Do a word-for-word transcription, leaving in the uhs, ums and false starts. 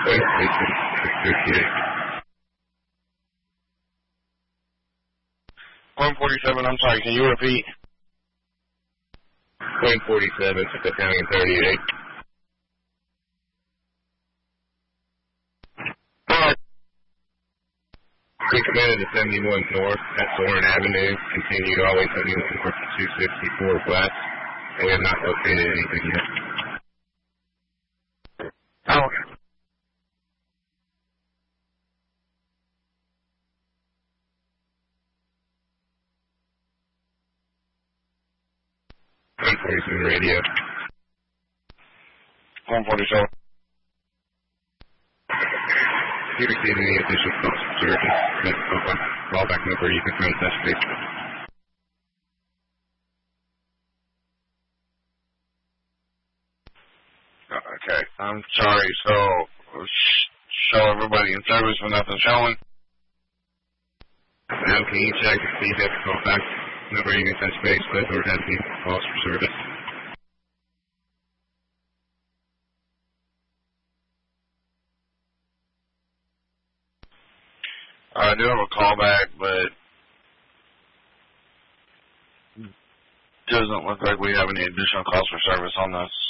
one forty-seven, I'm sorry, can you repeat? one forty-seven, Battalion thirty-eight. We commanded to seventy-one North at Soren Avenue, continued all the way seventy-one North to two sixty-four West, and we have not located anything yet. Oh. one forty-seven radio. one forty-seven. If you receive any additional calls for service, that's a callback number you can find touch base. Okay, I'm sorry, so show everybody in service when nothing's showing. Now can you check to see if you have a callback number you can touch base with or have any calls for service? I do have a callback, but doesn't look like we have any additional calls for service on this.